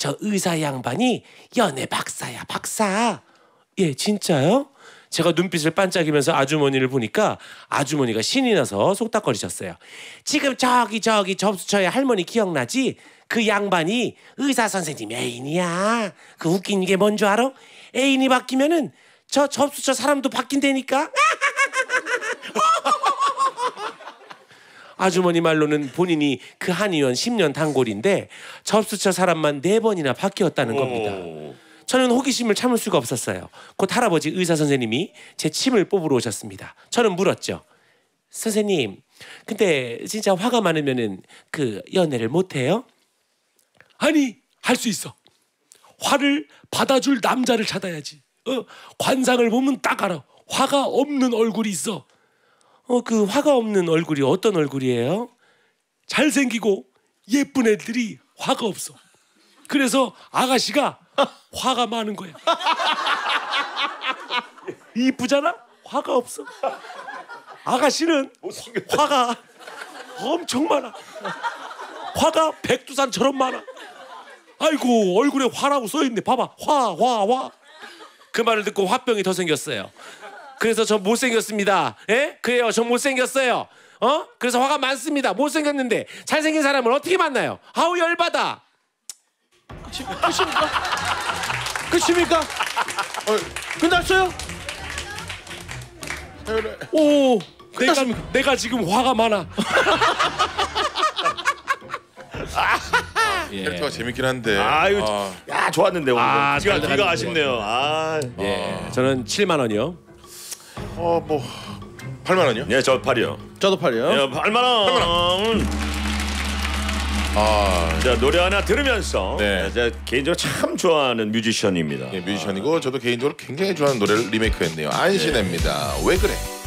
저 의사 양반이 연애 박사야, 박사. 예, 진짜요? 제가 눈빛을 반짝이면서 아주머니를 보니까 아주머니가 신이 나서 속닥거리셨어요. 지금 저기 접수처에 할머니 기억나지? 그 양반이 의사 선생님 애인이야. 그 웃긴 게 뭔 줄 알아? 애인이 바뀌면은 저 접수처 사람도 바뀐다니까. 아주머니 말로는 본인이 그 한의원 10년 단골인데 접수처 사람만 4번이나 바뀌었다는 겁니다. 저는 호기심을 참을 수가 없었어요. 곧 할아버지 의사 선생님이 제 침을 뽑으러 오셨습니다. 저는 물었죠. 선생님, 근데 진짜 화가 많으면은 그 연애를 못 해요? 아니, 할 수 있어. 화를 받아줄 남자를 찾아야지. 관상을 보면 딱 알아. 화가 없는 얼굴이 있어. 그 화가 없는 얼굴이 어떤 얼굴이에요? 잘생기고 예쁜 애들이 화가 없어. 그래서 아가씨가 화가 많은 거야. 이쁘잖아? 화가 없어. 아가씨는 화가 엄청 많아. 화가 백두산처럼 많아. 아이고, 얼굴에 화라고 써있네. 봐봐. 화. 그 말을 듣고 화병이 더 생겼어요. 그래서 저 못생겼습니다. 예? 그래요, 저 못생겼어요. 그래서 화가 많습니다. 못생겼는데 잘생긴 사람을 어떻게 만나요? 아우, 열받아. 끝입니까? 끝났어요? 오, 내가 지금 화가 많아. 캐릭터가 재밌긴 한데. 야, 좋았는데 오늘. 귀가 아쉽네요. 저는 7만 원이요. 뭐 8만 원이요? 예, 저 8이요. 저도 8이요. 예, 8만 원. 자, 노래 하나 들으면서 제가 개인적으로 참 좋아하는 뮤지션입니다. 뮤지션이고 저도 개인적으로 굉장히 좋아하는 노래를 리메이크했네요. 안신혜입니다. 왜 그래?